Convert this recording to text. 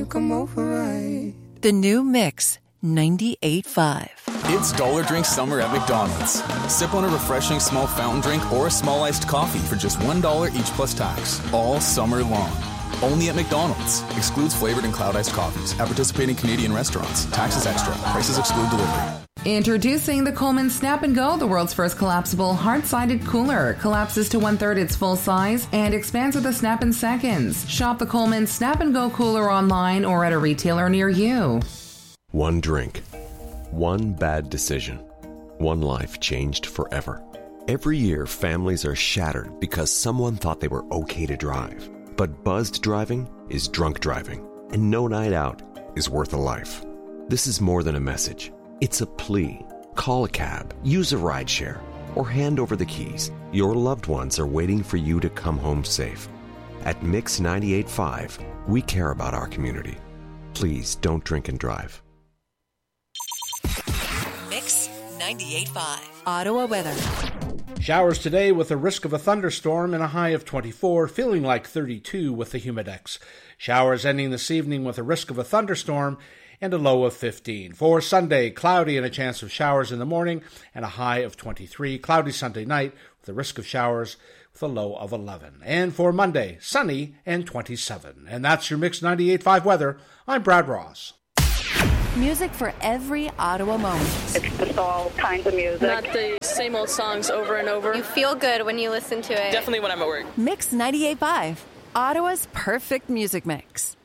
come over right. The new Mix 98.5. It's Dollar Drink Summer at McDonald's. Sip on a refreshing small fountain drink or a small iced coffee for just $1 each plus tax, all summer long. Only at McDonald's. Excludes flavored and cloud iced coffees. At participating Canadian restaurants. Taxes extra. Prices exclude delivery. Introducing the Coleman Snap & Go, the world's first collapsible, hard-sided cooler. Collapses to 1/3 its full size and expands with a snap in seconds. Shop the Coleman Snap & Go cooler online or at a retailer near you. One drink. One bad decision. One life changed forever. Every year, families are shattered because someone thought they were okay to drive. But buzzed driving is drunk driving, and no night out is worth a life. This is more than a message. It's a plea. Call a cab, use a rideshare, or hand over the keys. Your loved ones are waiting for you to come home safe. At Mix 98.5, we care about our community. Please don't drink and drive. Mix 98.5. Ottawa weather. Showers today with a risk of a thunderstorm and a high of 24, feeling like 32 with the humidex. Showers ending this evening with a risk of a thunderstorm and a low of 15. For Sunday, cloudy and a chance of showers in the morning and a high of 23. Cloudy Sunday night with a risk of showers with a low of 11. And for Monday, sunny and 27. And that's your Mix 98.5 weather. I'm Brad Ross. Music for every Ottawa moment. It's just all kinds of music. Not the same old songs over and over. You feel good when you listen to it. Definitely when I'm at work. Mix 98.5. Ottawa's perfect music mix.